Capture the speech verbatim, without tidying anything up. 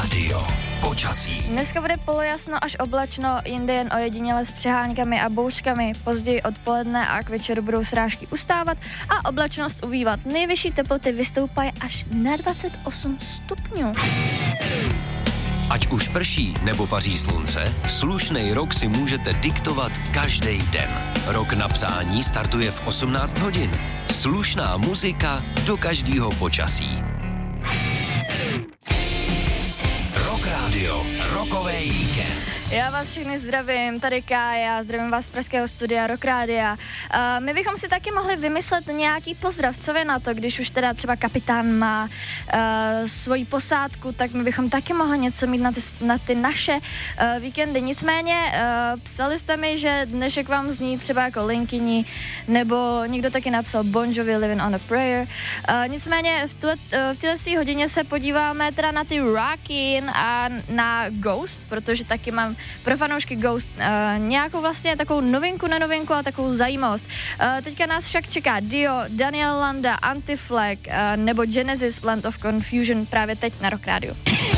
Radio. Počasí. Dneska bude polojasno až oblačno, jinde jen ojediněle s přehánkami a bouřkami. Později odpoledne a k večeru budou srážky ustávat a oblačnost ubývat. Nejvyšší teploty vystoupají až na dvacet osm stupňů. Ať už prší nebo paří slunce, slušnej rok si můžete diktovat každý den. Rok na psání startuje v osmnáct hodin. Slušná muzika do každého počasí. Rock Radio, rokový víkend. Já vás všechny zdravím, tady Kája, zdravím vás z pražského studia Rock Rádia. Uh, my bychom si taky mohli vymyslet nějaký pozdrav, co vy na to, když už teda třeba kapitán má uh, svoji posádku, tak my bychom taky mohli něco mít na ty, na ty naše uh, víkendy. Nicméně uh, psali jste mi, že dnešek vám zní třeba jako Linkyni, nebo někdo taky napsal Bon Jovi Living on a Prayer. Uh, nicméně v, tuhle, uh, v této hodině se podíváme teda na ty Rockin a na Ghost, protože taky mám pro fanoušky Ghost uh, nějakou vlastně takovou novinku na novinku a takovou zajímavost. Uh, teďka nás však čeká Dio, Daniel Landa, Anti-Flag uh, nebo Genesis Land of Confusion právě teď na Rock Radio.